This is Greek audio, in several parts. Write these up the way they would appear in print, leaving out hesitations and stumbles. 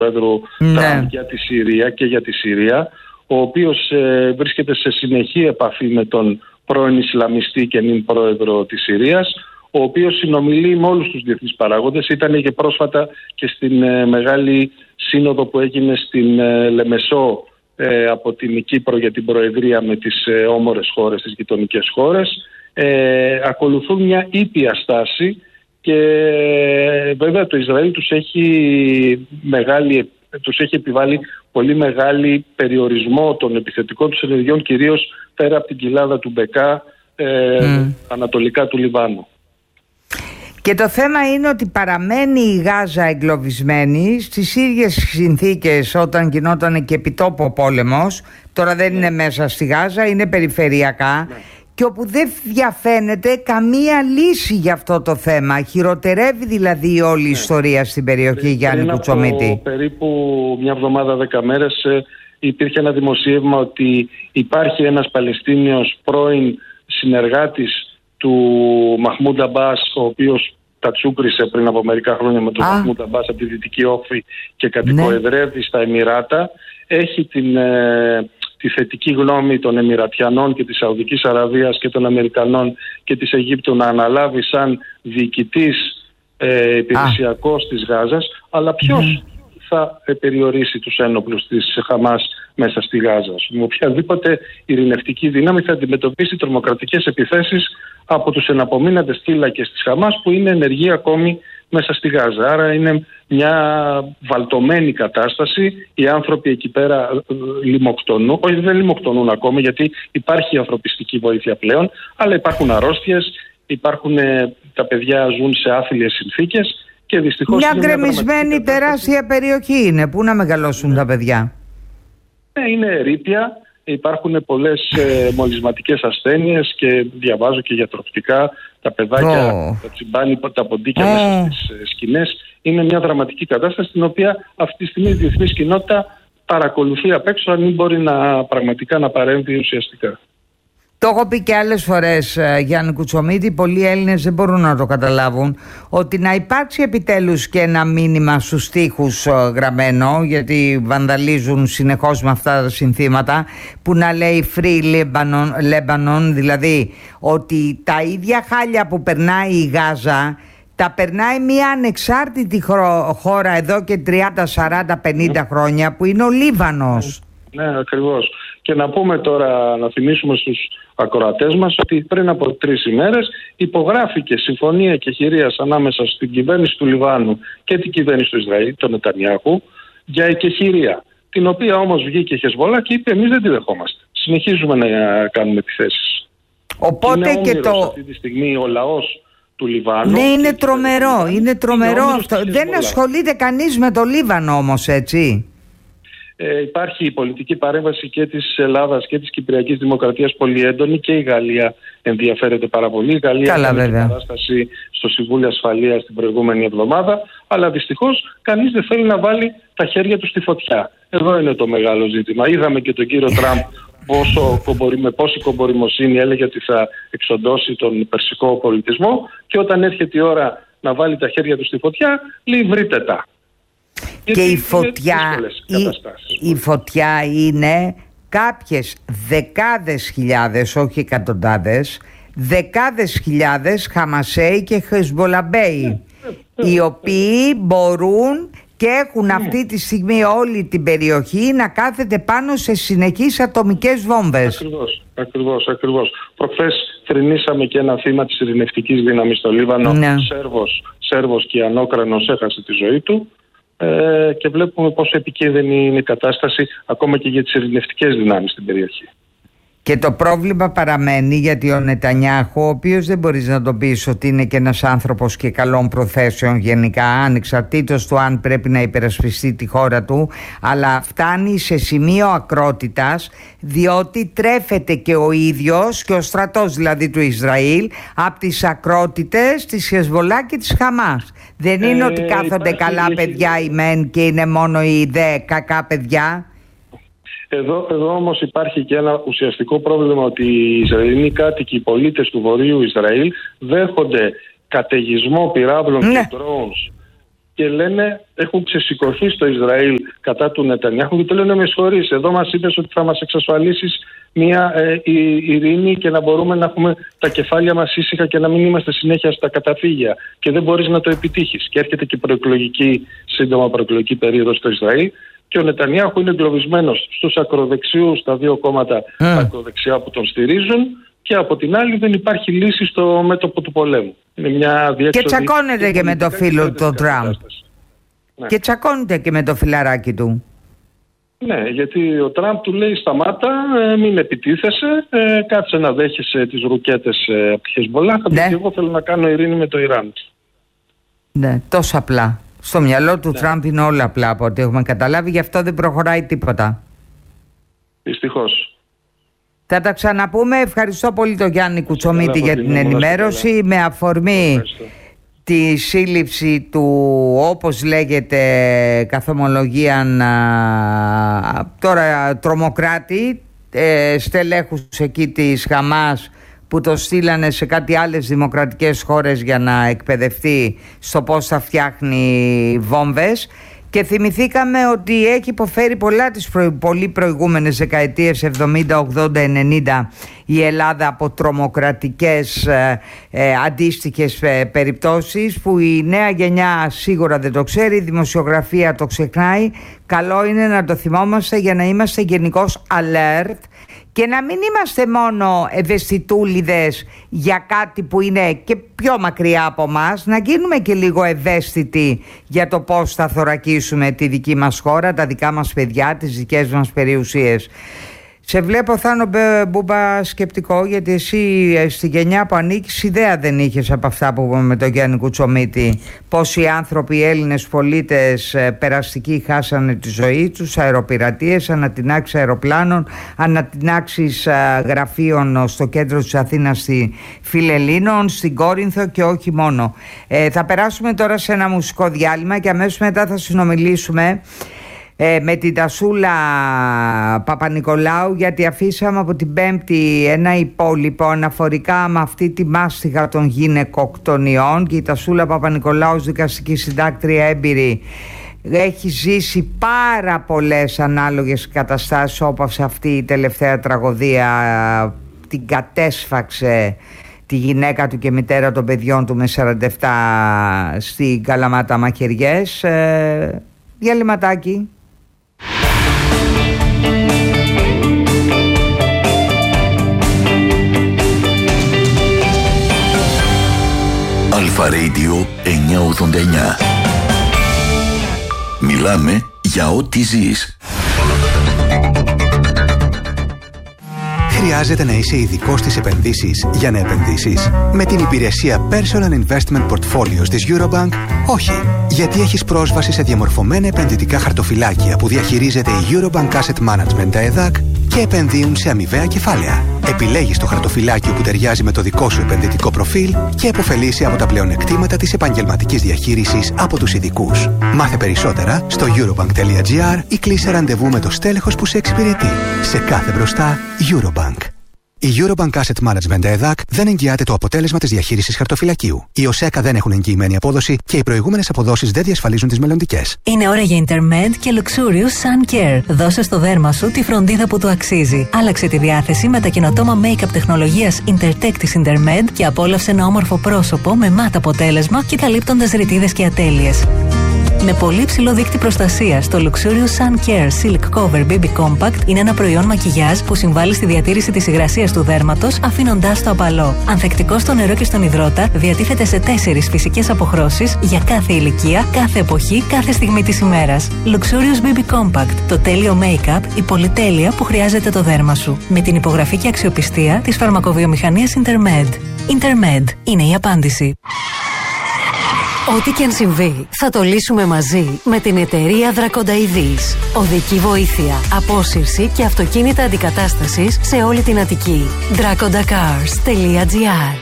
Πρόεδρου Τραμπ για τη Συρία και για τη Συρία, ο οποίος βρίσκεται σε συνεχή επαφή με τον πρώην Ισλαμιστή και νυν πρόεδρο της Συρίας, ο οποίος συνομιλεί με όλους τους διεθνείς παράγοντες. Ήταν και πρόσφατα και στην μεγάλη σύνοδο που έγινε στην Λεμεσό από την Κύπρο για την Προεδρία με τις όμορες χώρες, τις γειτονικές χώρες. Ακολουθούν μια ήπια στάση και βέβαια το Ισραήλ τους έχει επιβάλει πολύ μεγάλη περιορισμό των επιθετικών τους ενεργειών, κυρίως πέρα από την κοιλάδα του Μπεκά, ανατολικά του Λιβάνου. Και το θέμα είναι ότι παραμένει η Γάζα εγκλωβισμένη στις ίδιες συνθήκες όταν γινόταν και επιτόπου πόλεμος. Τώρα δεν είναι μέσα στη Γάζα, είναι περιφερειακά. Και όπου δεν διαφαίνεται καμία λύση για αυτό το θέμα. Χειροτερεύει δηλαδή όλη η ιστορία στην περιοχή, Γιάννη Κουτσομίτη. Από περίπου μια εβδομάδα, 10 μέρες υπήρχε ένα δημοσίευμα ότι υπάρχει ένας Παλαιστίνιος πρώην συνεργάτης του Μαχμούντ Αμπάς, ο οποίος τα τσούκρισε πριν από μερικά χρόνια με τον Μαχμούντ Αμπάς από τη Δυτική Όχθη και κατοικοεδρεύει στα Εμιράτα. Έχει τη θετική γνώμη των Εμιρατιανών και της Σαουδικής Αραβίας και των Αμερικανών και της Αιγύπτου να αναλάβει σαν διοικητής υπηρεσιακός της Γάζας, αλλά ποιος θα περιορίσει τους ένοπλους της Χαμάς μέσα στη Γάζα? Με οποιαδήποτε ειρηνευτική δύναμη θα αντιμετωπίσει τρομοκρατικές επιθέσεις από τους εναπομείναντες θύλακες της Χαμάς που είναι ενεργοί ακόμη μέσα στη Γάζα. Άρα είναι μια βαλτωμένη κατάσταση. Οι άνθρωποι εκεί πέρα λιμοκτονούν. Όχι, δεν λιμοκτονούν ακόμη, γιατί υπάρχει ανθρωπιστική βοήθεια πλέον, αλλά υπάρχουν αρρώστιες, τα παιδιά ζουν σε άθλιες συνθήκες και δυστυχώς μια γκρεμισμένη τεράστια περιοχή είναι. Πού να μεγαλώσουν τα παιδιά? Είναι ερείπια. Υπάρχουν πολλές μολυσματικές ασθένειες και διαβάζω και γιατροπτικά. Τα παιδάκια, τα τσιμπάνι, τα ποντίκια μέσα στις σκηνές. Είναι μια δραματική κατάσταση την οποία αυτή τη στιγμή η διεθνής κοινότητα παρακολουθεί απ' έξω, αν μην μπορεί πραγματικά να παρέμβει ουσιαστικά. Το έχω πει και άλλες φορές, Γιάννη Κουτσομίτη, πολλοί Έλληνες δεν μπορούν να το καταλάβουν, ότι να υπάρξει επιτέλους και ένα μήνυμα στους τοίχους γραμμένο, γιατί βανδαλίζουν συνεχώς με αυτά τα συνθήματα, που να λέει Free Lebanon, δηλαδή ότι τα ίδια χάλια που περνάει η Γάζα τα περνάει μια ανεξάρτητη χώρα εδώ και 30, 40, 50 χρόνια που είναι ο Λίβανος. Ναι, ακριβώς. Και να πούμε τώρα, να θυμίσουμε στους ακροατές μας ότι πριν από 3 ημέρες υπογράφηκε συμφωνία εκεχηρίας ανάμεσα στην κυβέρνηση του Λιβάνου και την κυβέρνηση του Ισραήλ, τον Νετανιάχου, για εκεχηρία, την οποία όμως βγήκε η Χεσβολά και είπε εμείς δεν τη δεχόμαστε. Συνεχίζουμε να κάνουμε επιθέσεις. Οπότε είναι και αυτή τη στιγμή ο λαός του Λιβάνου. Ναι, είναι τρομερό, είναι τρομερό αυτό. Δεν ασχολείται κανείς με το Λίβανο όμως, έτσι. Υπάρχει η πολιτική παρέμβαση και της Ελλάδας και της Κυπριακής Δημοκρατίας πολύ έντονη και η Γαλλία ενδιαφέρεται πάρα πολύ. Η Γαλλία έκανε την παράσταση στο Συμβούλιο Ασφαλείας την προηγούμενη εβδομάδα, αλλά δυστυχώς κανείς δεν θέλει να βάλει τα χέρια του στη φωτιά. Εδώ είναι το μεγάλο ζήτημα. Είδαμε και τον κύριο Τραμπ με πόση κομπορημοσύνη έλεγε ότι θα εξοντώσει τον περσικό πολιτισμό και όταν έρχεται η ώρα να βάλει τα χέρια του στη φωτιά λέει βρείτε τα. Και η φωτιά είναι κάποιες δεκάδες χιλιάδες, όχι εκατοντάδες, δεκάδες χιλιάδες Χαμασέοι και Χεσμολαμπέοι, οι οποίοι μπορούν και έχουν αυτή τη στιγμή όλη την περιοχή να κάθεται πάνω σε συνεχείς ατομικές βόμβες. Ακριβώς. Προχθές θρηνήσαμε και ένα θύμα της ειρηνευτικής δύναμης στο Λίβανο, Σέρβος και Ανόκρανος έχασε τη ζωή του. Και βλέπουμε πόσο επικίνδυνη είναι η κατάσταση ακόμα και για τις ειρηνευτικές δυνάμεις στην περιοχή. Και το πρόβλημα παραμένει γιατί ο Νετανιάχου, ο οποίος δεν μπορείς να τον πεις ότι είναι και ένας άνθρωπος και καλών προθέσεων γενικά, ανεξαρτήτως του αν πρέπει να υπερασπιστεί τη χώρα του, αλλά φτάνει σε σημείο ακρότητας διότι τρέφεται και ο ίδιος και ο στρατός δηλαδή του Ισραήλ από τις ακρότητες της Χεσβολά και της Χαμάς. Δεν είναι ότι κάθονται καλά παιδιά οι μεν και είναι μόνο οι δε κακά παιδιά. Εδώ όμως υπάρχει και ένα ουσιαστικό πρόβλημα ότι οι Ισραηλοί κάτοικοι, οι πολίτες του Βορείου Ισραήλ δέχονται καταιγισμό πυράβλων και drones και λένε, έχουν ξεσηκωθεί στο Ισραήλ κατά του Νετανιάχου και το λένε με συγχωρείς, εδώ μας είπες ότι θα μας εξασφαλίσεις μια ειρήνη και να μπορούμε να έχουμε τα κεφάλια μας ήσυχα και να μην είμαστε συνέχεια στα καταφύγια και δεν μπορείς να το επιτύχεις. Και έρχεται και σύντομα προεκλογική περίοδος στο Ισραήλ και ο Νετανιάχου είναι εγκλωβισμένος στους ακροδεξιούς, στα δύο κόμματα ακροδεξιά που τον στηρίζουν, και από την άλλη δεν υπάρχει λύση στο μέτωπο του πολέμου. Είναι μια και τσακώνεται και με το φίλο του Τραμπ. Ναι. Και τσακώνεται και με το φιλαράκι του. Ναι, γιατί ο Τραμπ του λέει σταμάτα, μην επιτίθεσαι, κάτσε να δέχεσαι τις ρουκέτες από τη Χεσμολάχ, ναι. Και εγώ θέλω να κάνω ειρήνη με το Ιράν. Ναι, τόσο απλά. Στο μυαλό του Τραμπ είναι όλα απλά από ό,τι έχουμε καταλάβει, γι' αυτό δεν προχωράει τίποτα. Δυστυχώς. Θα τα ξαναπούμε. Ευχαριστώ πολύ τον Γιάννη Κουτσομίτη για την ενημέρωση. Με αφορμή τη σύλληψη του, όπως λέγεται καθ' ομολογία, τώρα τρομοκράτη, στελέχους εκεί της Χαμάς, που το στείλανε σε κάτι άλλες δημοκρατικές χώρες για να εκπαιδευτεί στο πώς θα φτιάχνει βόμβες. Και θυμηθήκαμε ότι έχει υποφέρει πολύ προηγούμενες δεκαετίες 70, 80, 90 η Ελλάδα από τρομοκρατικές αντίστοιχες περιπτώσεις που η νέα γενιά σίγουρα δεν το ξέρει, η δημοσιογραφία το ξεχνάει. Καλό είναι να το θυμόμαστε για να είμαστε γενικώς alert και να μην είμαστε μόνο ευαισθητούλιδες για κάτι που είναι και πιο μακριά από μας, να γίνουμε και λίγο ευαίσθητοι για το πώς θα θωρακίσουμε τη δική μας χώρα, τα δικά μας παιδιά, τις δικές μας περιουσίες. Σε βλέπω, Θάνο Μπούμπα, σκεπτικό, γιατί εσύ στη γενιά που ανήκεις ιδέα δεν είχες από αυτά που είπαμε με τον Γιάννη Κουτσομίτη, πόσοι άνθρωποι, οι Έλληνες πολίτες περαστικοί, χάσανε τη ζωή τους, αεροπειρατείες, ανατινάξεις αεροπλάνων, ανατινάξεις γραφείων στο κέντρο της Αθήνας, στη Φιλελλήνων, στην Κόρινθο και όχι μόνο. Θα περάσουμε τώρα σε ένα μουσικό διάλειμμα και αμέσως μετά θα συνομιλήσουμε με την Τασούλα Παπανικολάου, γιατί αφήσαμε από την Πέμπτη ένα υπόλοιπο αναφορικά με αυτή τη μάστιγα των γυναικοκτονιών, και η Τασούλα Παπανικολάου, δικαστική συντάκτρια έμπειρη, έχει ζήσει πάρα πολλές ανάλογες καταστάσεις, όπως αυτή η τελευταία τραγωδία, την κατέσφαξε τη γυναίκα του και μητέρα των παιδιών του με 47 στην Καλαμάτα Μαχαιριές. Διαλυματάκι. Αλφα Radio 989. Μιλάμε για ό,τι ζεις. Χρειάζεται να είσαι ειδικός στις επενδύσεις για να επενδύσεις? Με την υπηρεσία Personal Investment Portfolios της Eurobank, όχι. Γιατί έχεις πρόσβαση σε διαμορφωμένα επενδυτικά χαρτοφυλάκια που διαχειρίζεται η Eurobank Asset Management, τα ΕΔΑΚ, και επενδύουν σε αμοιβαία κεφάλαια. Επιλέγεις το χαρτοφυλάκιο που ταιριάζει με το δικό σου επενδυτικό προφίλ και επωφελείσαι από τα πλεονεκτήματα της επαγγελματικής διαχείρισης από τους ειδικούς. Μάθε περισσότερα στο eurobank.gr ή κλείσε ραντεβού με το στέλεχος που σε εξυπηρετεί. Σε κάθε μπροστά, Eurobank. Η Eurobank Asset Management ΕΔΑΚ δεν εγγυάται το αποτέλεσμα της διαχείρισης χαρτοφυλακίου. Οι ΟΣΕΚΑ δεν έχουν εγγυημένη απόδοση και οι προηγούμενες αποδόσεις δεν διασφαλίζουν τις μελλοντικές. Είναι ώρα για Intermed και Luxurious Sun Care. Δώσε στο δέρμα σου τη φροντίδα που του αξίζει. Άλλαξε τη διάθεση με τα καινοτόμα make-up τεχνολογίας Intertech της Intermed και απόλαυσε ένα όμορφο πρόσωπο με μάτ αποτέλεσμα και καλύπτοντας ρητίδες και ατέλειες. Με πολύ ψηλό δείκτη προστασίας, το Luxurious Sun Care Silk Cover BB Compact είναι ένα προϊόν μακιγιάζ που συμβάλλει στη διατήρηση της υγρασίας του δέρματος, αφήνοντάς το απαλό. Ανθεκτικό στο νερό και στον υδρότα, διατίθεται σε 4 φυσικές αποχρώσεις για κάθε ηλικία, κάθε εποχή, κάθε στιγμή της ημέρας. Luxurious BB Compact, το τέλειο make-up, η πολυτέλεια που χρειάζεται το δέρμα σου. Με την υπογραφή και αξιοπιστία της φαρμακοβιομηχανίας Intermed. Intermed είναι η απάντηση. Ό,τι και αν συμβεί, θα το λύσουμε μαζί με την εταιρεία Δρακονταειδής. Οδική βοήθεια, απόσυρση και αυτοκίνητα αντικατάστασης σε όλη την Αττική. dracondacars.gr.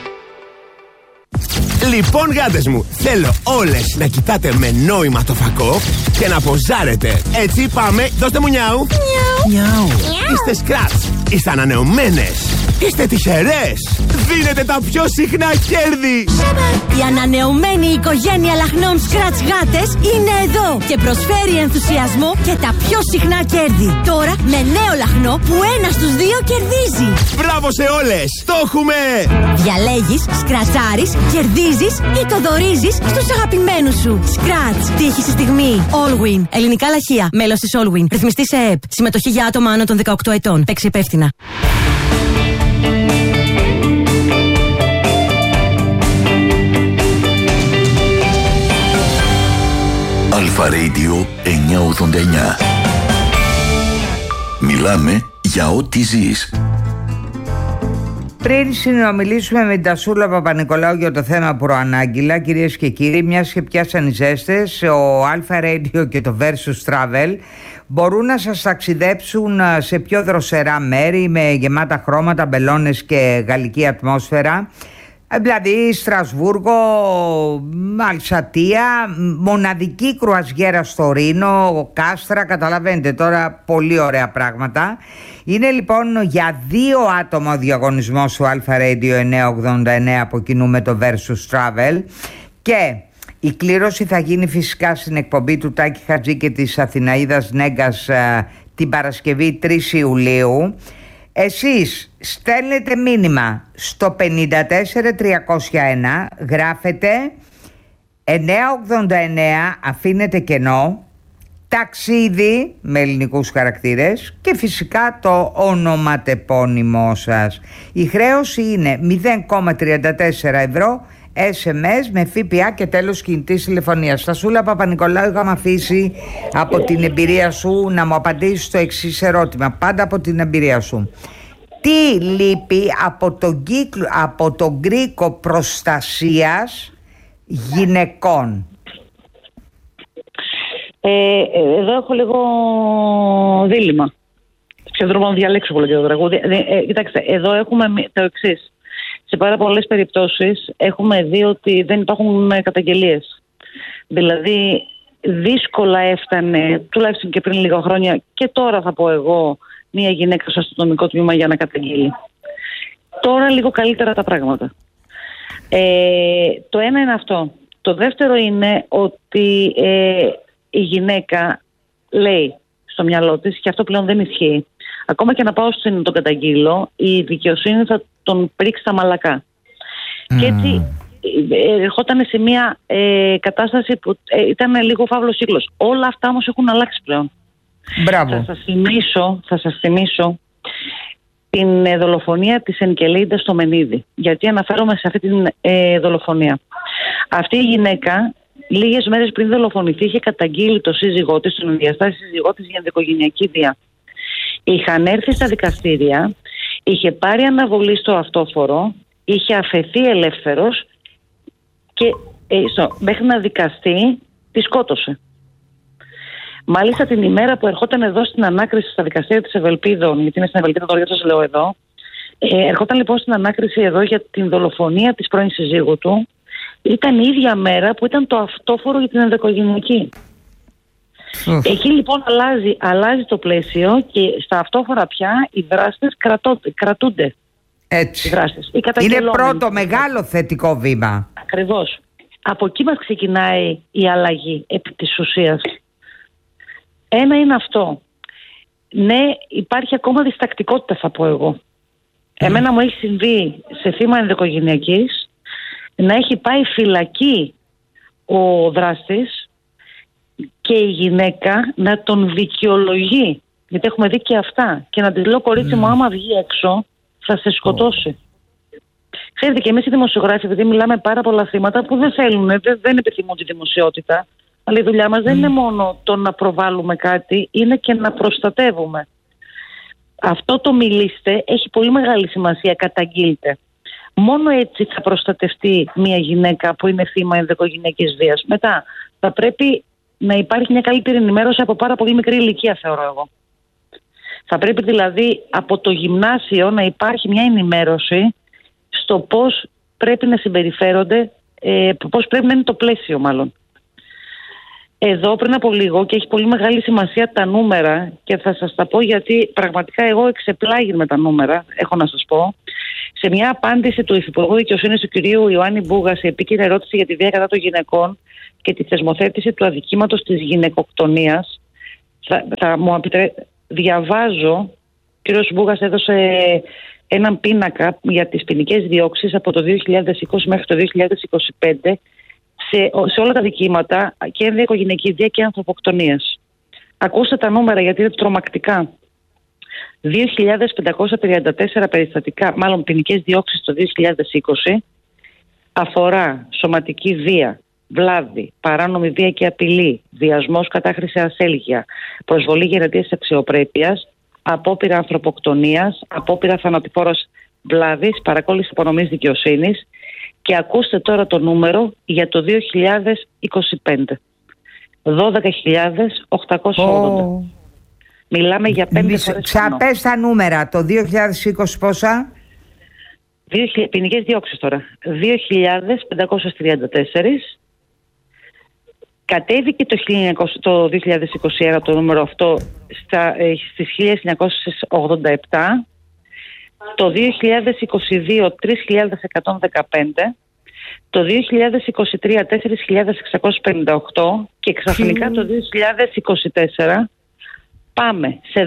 Λοιπόν, γάτες μου, θέλω όλες να κοιτάτε με νόημα το φακό και να ποζάρετε. Έτσι πάμε, δώστε μου νιάου. Νιάου. Είστε σκράτς, είστε ανανεωμένες. Είστε τυχερές! Δίνετε τα πιο συχνά κέρδη! Η ανανεωμένη οικογένεια λαχνών Scratch γάτες είναι εδώ και προσφέρει ενθουσιασμό και τα πιο συχνά κέρδη. Τώρα με νέο λαχνό που ένας στους δύο κερδίζει. Μπράβο σε όλες! Το έχουμε! Διαλέγεις, σκρατσάρεις, κερδίζεις ή το δωρίζεις στους αγαπημένους σου. Scratch. Τύχη στη στιγμή. Allwin. Ελληνικά λαχεία. Μέλος της Allwin. Ρυθμιστή σε ΕΕΠ. Συμμετοχή για άτομα άνω των 18 ετών. Παίξει υπεύθυνα. Αλφα Radio 989. Μιλάμε για ό,τι ζεις. Πριν συνομιλήσουμε με την Τασούλα Παπα-Νικολάου για το θέμα που προανάγγειλα, κυρίες και κύριοι, μιας και πιάσαν οι ζέστες, ο Αλφα Radio και το Versus Travel μπορούν να σας ταξιδέψουν σε πιο δροσερά μέρη με γεμάτα χρώματα, μπελόνες και γαλλική ατμόσφαιρα. Δηλαδή Στρασβούργο, Αλσατία, μοναδική κρουαζιέρα στο Ρήνο, Κάστρα, καταλαβαίνετε τώρα, πολύ ωραία πράγματα. Είναι λοιπόν για 2 άτομα ο διαγωνισμός του Αλφα Radio 989 από κοινού με το Versus Travel, και η κλήρωση θα γίνει φυσικά στην εκπομπή του Τάκη Χατζή και της Αθηναίδας Νέγκας την Παρασκευή 3 Ιουλίου. Εσείς στέλνετε μήνυμα στο 54301, γράφετε 989, αφήνετε κενό, ταξίδι με ελληνικούς χαρακτήρες και φυσικά το ονοματεπώνυμό σας. Η χρέωση είναι 0,34 ευρώ SMS με ΦΠΑ και τέλος κινητής τηλεφωνίας. Στασούλα Παπα-Νικολάου, είχαμε αφήσει από την εμπειρία σου να μου απαντήσεις στο εξής ερώτημα, πάντα από την εμπειρία σου. Τι λείπει από τον κρίκο προστασίας γυναικών? Εδώ έχω λίγο δίλημμα. Ποιο δρόμο να διαλέξω πολύ το τραγούδι. Κοιτάξτε, εδώ έχουμε το εξής. Σε πάρα πολλές περιπτώσεις έχουμε δει ότι δεν υπάρχουν καταγγελίες. Δηλαδή δύσκολα έφτανε, τουλάχιστον και πριν λίγα χρόνια, και τώρα θα πω εγώ, μία γυναίκα στο αστυνομικό τμήμα για να καταγγείλει. Τώρα λίγο καλύτερα τα πράγματα. Το ένα είναι αυτό. Το δεύτερο είναι ότι η γυναίκα λέει στο μυαλό της, και αυτό πλέον δεν ισχύει, ακόμα και να πάω στην τον καταγγείλω, η δικαιοσύνη θα τον πρίξει τα μαλακά. Και έτσι ερχόταν σε μια κατάσταση που ήταν λίγο φαύλος κύκλος. Όλα αυτά όμως έχουν αλλάξει πλέον. Μπράβο. Θα σας θυμίσω την δολοφονία της Ενκελίντα στο Μενίδη. Γιατί αναφέρομαι σε αυτή την δολοφονία. Αυτή η γυναίκα λίγες μέρες πριν δολοφονηθεί είχε καταγγείλει το σύζυγό της, τον ενδιαστάσει σύζυγό της, για ενδοοικογενειακή βία. Είχαν έρθει στα δικαστήρια, είχε πάρει αναβολή στο αυτόφορο, είχε αφαιθεί ελεύθερος και μέχρι να δικαστεί τη σκότωσε. Μάλιστα την ημέρα που ερχόταν εδώ στην ανάκριση στα δικαστήρια της Ευελπίδων, γιατί είναι στην Ευελπίδα, τώρα σας λέω εδώ, ερχόταν λοιπόν στην ανάκριση εδώ για την δολοφονία της πρώην συζύγου του, ήταν η ίδια μέρα που ήταν το αυτόφορο για την ενδοοικογενειακή. Εκεί λοιπόν αλλάζει το πλαίσιο και στα αυτόφορα πια οι δράστες κρατούνται. Έτσι. Οι δράστες. Είναι πρώτο μεγάλο θετικό βήμα. Ακριβώς. Από εκεί μας ξεκινάει η αλλαγή επί της ουσίας. Ένα είναι αυτό. Ναι, υπάρχει ακόμα διστακτικότητα, θα πω εγώ. Εμένα μου έχει συμβεί σε θύμα ενδοοικογενειακής να έχει πάει φυλακή ο δράστης και η γυναίκα να τον δικαιολογεί. Γιατί έχουμε δει και αυτά. Και να της λέω, κορίτσι μου, άμα βγει έξω θα σε σκοτώσει. Ξέρετε, και εμείς οι δημοσιογράφοι, επειδή μιλάμε πάρα πολλά θύματα που δεν θέλουν, δεν επιθυμούν τη δημοσιότητα, αλλά η δουλειά μας δεν είναι μόνο το να προβάλλουμε κάτι, είναι και να προστατεύουμε. Αυτό το μιλήστε έχει πολύ μεγάλη σημασία, καταγγείλτε. Μόνο έτσι θα προστατευτεί μια γυναίκα που είναι θύμα ενδοοικογενειακής βίας. Μετά θα πρέπει να υπάρχει μια καλύτερη ενημέρωση από πάρα πολύ μικρή ηλικία, θεωρώ εγώ. Θα πρέπει δηλαδή από το γυμνάσιο να υπάρχει μια ενημέρωση στο πώς πρέπει να συμπεριφέρονται, πώς πρέπει να είναι το πλαίσιο μάλλον. Εδώ πριν από λίγο, και έχει πολύ μεγάλη σημασία τα νούμερα, και θα σας τα πω γιατί πραγματικά εγώ εξεπλάγει με τα νούμερα, έχω να σας πω. Σε μια απάντηση του Υφυπουργού Δικαιοσύνης του κυρίου Ιωάννη Μπούγα σε επίκαιρα ερώτηση για τη βία κατά των γυναικών και τη θεσμοθέτηση του αδικήματος της γυναικοκτονίας, διαβάζω, ο κύριος Μπούγας έδωσε έναν πίνακα για τις ποινικές διώξεις από το 2020 μέχρι το 2025 σε όλα τα δικήματα και ενδοοικογενειακή βία και ανθρωποκτονίες. Ακούστε τα νούμερα γιατί είναι τρομακτικά. 2.534 περιστατικά, μάλλον ποινικές διώξεις το 2020, αφορά σωματική βία, βλάβη, παράνομη βία και απειλή, βιασμός, κατάχρηση ασέλγεια, προσβολή γενετήσιας αξιοπρέπειας, απόπειρα ανθρωποκτονίας, απόπειρα θανατηφόρας βλάβης, παρακόλληση απονομής δικαιοσύνης. Και ακούστε τώρα το νούμερο για το 2025. 12.880. Μιλάμε για 5 φορές. Ξαπες τα νούμερα. Το 2020 πόσα? Ποινικές διώξεις τώρα. 2.534. Κατέβηκε το 2021 το νούμερο αυτό στις 1.987. Το 2022 3.115. Το 2023 4.658 και ξαφνικά το 2024 πάμε σε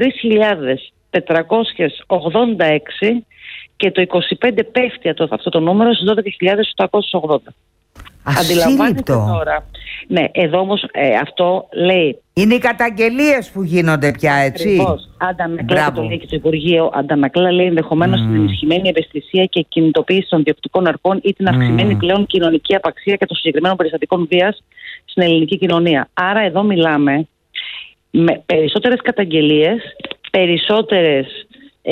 13.486 και το 25 πέφτει αυτό το νούμερο στις 12.880. Αντιλαμβάνεστε τώρα. Ναι, εδώ όμως αυτό λέει. Είναι οι καταγγελίες που γίνονται πια, έτσι. Ακριβώς. Αντανακλά, το λέει και το Υπουργείο, αντανακλά, λέει, ενδεχομένως την ενισχυμένη ευαισθησία και κινητοποίηση των διοκτικών αρχών ή την αυξημένη πλέον κοινωνική απαξία και των συγκεκριμένων περιστατικών βίας στην ελληνική κοινωνία. Άρα εδώ μιλάμε με περισσότερες καταγγελίες, περισσότερες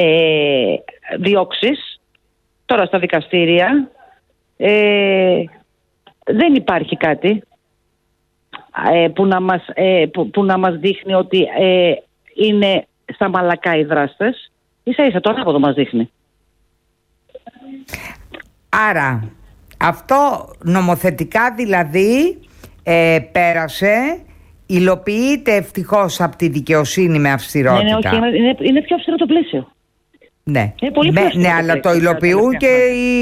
διώξεις τώρα στα δικαστήρια. Δεν υπάρχει κάτι που να μας δείχνει ότι είναι στα μαλακά οι δράστες. Ίσα ίσα το ανάποδο μας δείχνει. Άρα αυτό νομοθετικά δηλαδή πέρασε, υλοποιείται ευτυχώς από τη δικαιοσύνη με αυστηρότητα. Ναι, όχι, είναι πιο αυστηρό το πλαίσιο. Ναι, αλλά το υλοποιούν και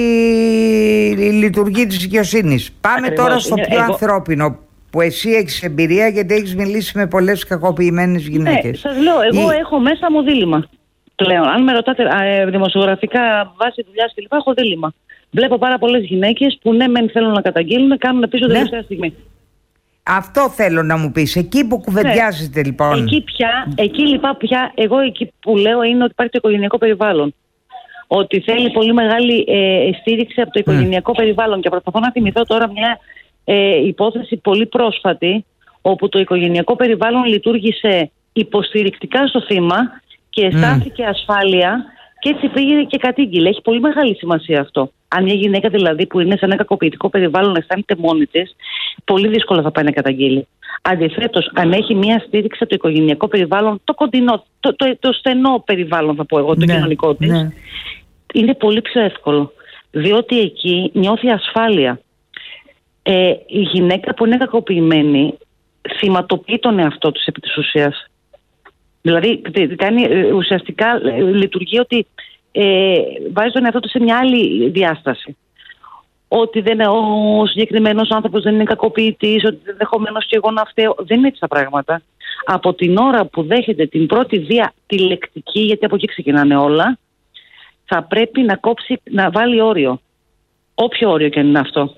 η λειτουργία της δικαιοσύνης. Πάμε τώρα στο πιο ανθρώπινο, που εσύ έχεις εμπειρία γιατί έχεις μιλήσει με πολλές κακοποιημένες γυναίκες. Ναι, σας λέω, εγώ έχω μέσα μου δίλημμα πλέον. Αν με ρωτάτε δημοσιογραφικά βάση δουλειάς κλπ, έχω δίλημμα. Βλέπω πάρα πολλές γυναίκες που ναι μεν θέλουν να καταγγείλουν, κάνουν πίσω τελευταία στιγμή. Αυτό θέλω να μου πεις, εκεί που κουβεντιάζεται λοιπόν. Εκεί που λέω είναι ότι υπάρχει το οικογενειακό περιβάλλον. Ότι θέλει πολύ μεγάλη στήριξη από το οικογενειακό περιβάλλον. Και προσπαθώ να θυμηθώ τώρα μια υπόθεση πολύ πρόσφατη, όπου το οικογενειακό περιβάλλον λειτουργήσε υποστηρικτικά στο θύμα και αισθάνθηκε ασφάλεια και έτσι πήγε και κατήγγειλε. Έχει πολύ μεγάλη σημασία αυτό. Αν μια γυναίκα δηλαδή που είναι σε ένα κακοποιητικό περιβάλλον αισθάνεται μόνη της, πολύ δύσκολα θα πάει να καταγγείλει. Αντιθέτως, αν έχει μια στήριξη από το οικογενειακό περιβάλλον, το κοντινό, το στενό περιβάλλον θα πω εγώ, το κοινωνικό της, είναι πολύ πιο εύκολο. Διότι εκεί νιώθει ασφάλεια. Η γυναίκα που είναι κακοποιημένη θυματοποιεί τον εαυτό της επί της ουσίας. Δηλαδή ουσιαστικά λειτουργεί ότι βάζει τον εαυτό του σε μια άλλη διάσταση. Ότι ο συγκεκριμένος άνθρωπος δεν είναι κακοποιητής, ότι ενδεχομένως και εγώ να φταίω. Δεν είναι έτσι τα πράγματα. Από την ώρα που δέχεται την πρώτη βία τη λεκτική, γιατί από εκεί ξεκινάνε όλα, θα πρέπει να κόψει, να βάλει όριο. Όποιο όριο και αν είναι αυτό.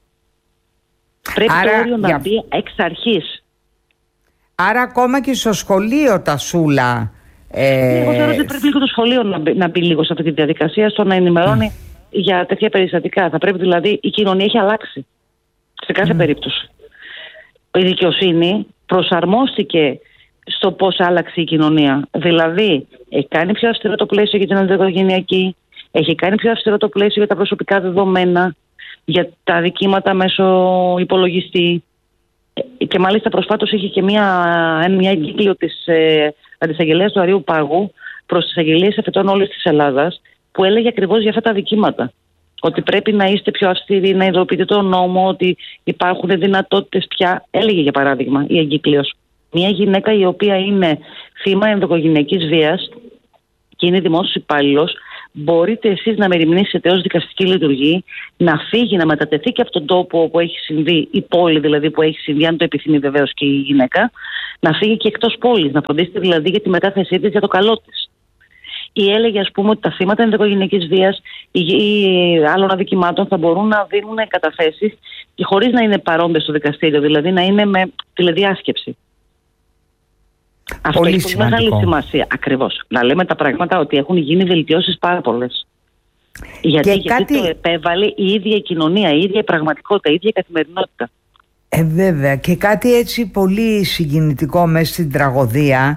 Πρέπει το όριο να μπει εξ αρχής. Άρα ακόμα και στο σχολείο τα σούλα. Εγώ θεωρώ ότι πρέπει λίγο το σχολείο να μπει λίγο σε αυτή τη διαδικασία, στο να ενημερώνει για τέτοια περιστατικά. Θα πρέπει δηλαδή, η κοινωνία έχει αλλάξει σε κάθε περίπτωση. Η δικαιοσύνη προσαρμόστηκε στο πώς άλλαξε η κοινωνία. Δηλαδή, έχει κάνει πιο αυστηρό το πλαίσιο για την ενδοοικογενειακή, έχει κάνει πιο αυστηρό το πλαίσιο για τα προσωπικά δεδομένα, για τα δικήματα μέσω υπολογιστή. Και μάλιστα προσφάτως είχε και μια εγκύκλιο της Αντισαγγελέας του Αριού Πάγου προς τις αγγελίες εφετών όλης της Ελλάδας, που έλεγε ακριβώς για αυτά τα δικήματα. Ότι πρέπει να είστε πιο αυστηροί, να υλοποιείτε τον νόμο, ότι υπάρχουν δυνατότητες πια. Έλεγε για παράδειγμα η εγκύκλιος. Μια γυναίκα η οποία είναι θύμα ενδοοικογενειακής βίας και είναι δημόσιος υπάλληλος, μπορείτε εσείς να μεριμνήσετε ως δικαστική λειτουργή να φύγει, να μετατεθεί και από τον τόπο όπου έχει συμβεί, η πόλη δηλαδή που έχει συμβεί, αν το επιθυμεί βεβαίως και η γυναίκα, να φύγει και εκτός πόλης, να φροντίσετε δηλαδή για τη μετάθεσή της για το καλό της. Ή έλεγε, ας πούμε, ότι τα θύματα ενδοοικογενειακής βίας ή άλλων αδικημάτων θα μπορούν να δίνουν καταθέσεις και χωρίς να είναι παρόντες στο δικαστήριο, δηλαδή να είναι με τηλεδιάσκεψη. Αυτό έχει πολύ μεγάλη σημασία. Ακριβώς. Να λέμε τα πράγματα ότι έχουν γίνει βελτιώσεις πάρα πολλές. Γιατί το επέβαλε η ίδια η κοινωνία, η ίδια η πραγματικότητα, η ίδια η καθημερινότητα. Βέβαια. Και κάτι έτσι πολύ συγκινητικό μέσα στην τραγωδία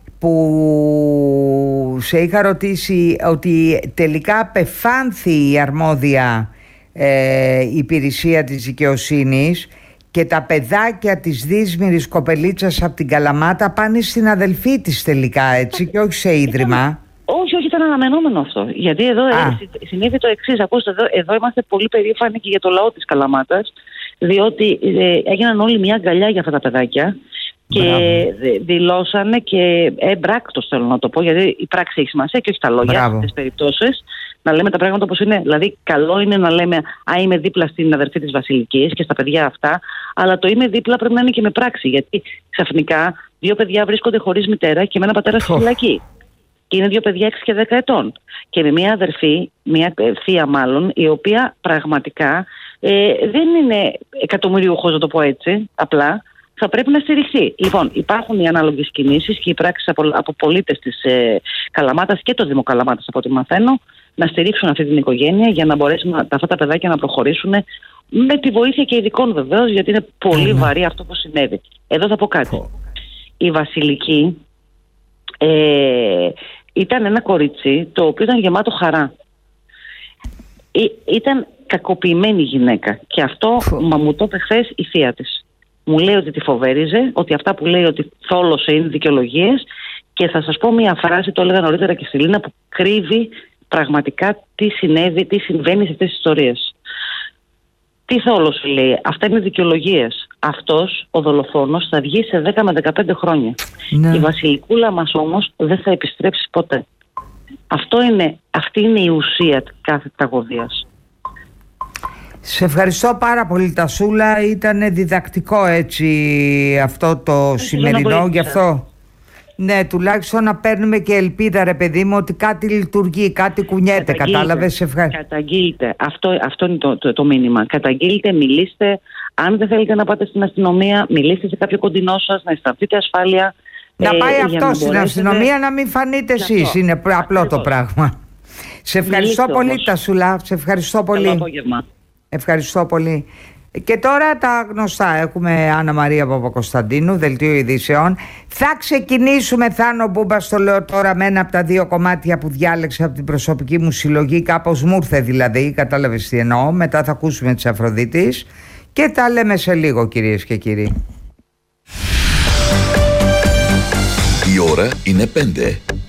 που σε είχα ρωτήσει, ότι τελικά απεφάνθη η αρμόδια υπηρεσία της δικαιοσύνης και τα παιδάκια της δύσμηρης κοπελίτσας από την Καλαμάτα πάνε στην αδελφή της τελικά, έτσι, και όχι σε ίδρυμα. Όχι, ήταν αναμενόμενο αυτό. Γιατί εδώ συνέβη το εξής. Ακούστε, εδώ είμαστε πολύ περήφανοι και για το λαό της Καλαμάτας, διότι έγιναν όλοι μια αγκαλιά για αυτά τα παιδάκια και δηλώσανε και εμπράκτος, θέλω να το πω, γιατί η πράξη έχει σημασία και όχι τα λόγια σε αυτές τις περιπτώσεις. Να λέμε τα πράγματα όπως είναι. Δηλαδή, καλό είναι να λέμε είμαι δίπλα στην αδερφή της Βασιλικής και στα παιδιά αυτά, αλλά το είμαι δίπλα πρέπει να είναι και με πράξη. Γιατί ξαφνικά 2 παιδιά βρίσκονται χωρίς μητέρα και με ένα πατέρα στη φυλακή. Και είναι 2 παιδιά 6 και 10 ετών. Και με μια αδερφή, μια θεία μάλλον, η οποία πραγματικά δεν είναι εκατομμυριούχος, να το πω έτσι, απλά. Θα πρέπει να στηριχθεί. Λοιπόν, υπάρχουν οι ανάλογες κινήσεις και οι πράξεις από πολίτες της Καλαμάτας και το Δήμο Καλαμάτας, από ό,τι μαθαίνω, να στηρίξουν αυτή την οικογένεια για να μπορέσουν αυτά τα παιδάκια να προχωρήσουν με τη βοήθεια και ειδικών βεβαίως, γιατί είναι πολύ βαρύ αυτό που συνέβη. Εδώ θα πω κάτι. Η Βασιλική ήταν ένα κορίτσι το οποίο ήταν γεμάτο χαρά. Ήταν κακοποιημένη γυναίκα και αυτό μου το είπε χθες η θεία της. Μου λέει ότι τη φοβέριζε, ότι αυτά που λέει ότι θόλωσε είναι δικαιολογίες, και θα σας πω μια φράση, το έλεγα νωρίτερα και στη Λίνα, που κρύβει πραγματικά τι συνέβη, τι συμβαίνει σε αυτές τις ιστορίες. Τι θόλωσε, λέει, αυτά είναι δικαιολογίες. Αυτός ο δολοφόνος θα βγει σε 10 με 15 χρόνια. Η Βασιλικούλα μας όμως δεν θα επιστρέψει ποτέ. Αυτή είναι η ουσία κάθε τραγωδίας. Σε ευχαριστώ πάρα πολύ, Τασούλα. Ήταν διδακτικό έτσι αυτό το σημερινό. Γι' αυτό ναι, τουλάχιστον να παίρνουμε και ελπίδα, ρε παιδί μου, ότι κάτι λειτουργεί, κάτι κουνιέται. Κατάλαβες? Καταγγείλτε. Αυτό είναι το μήνυμα. Καταγγείλτε, μιλήστε. Αν δεν θέλετε να πάτε στην αστυνομία, μιλήστε σε κάποιο κοντινό σας, να αισθανθείτε ασφάλεια. Να πάει αυτό στην αστυνομία, να μην φανείτε εσείς. Είναι απλό το πράγμα. Σε ευχαριστώ πολύ, Τασούλα. Σε ευχαριστώ πολύ. Καλό απόγευμα. Ευχαριστώ πολύ. Και τώρα τα γνωστά. Έχουμε Άννα Μαρία Παπακοσταντίνου, Δελτίο Ειδήσεων. Θα ξεκινήσουμε, Θάνο Μπούμπα, το λέω τώρα, με ένα από τα 2 κομμάτια που διάλεξα από την προσωπική μου συλλογή. Κάπως μου ήρθε δηλαδή, κατάλαβες τι εννοώ. Μετά θα ακούσουμε τις Αφροδίτης και τα λέμε σε λίγο, κυρίες και κύριοι. Η ώρα είναι 5.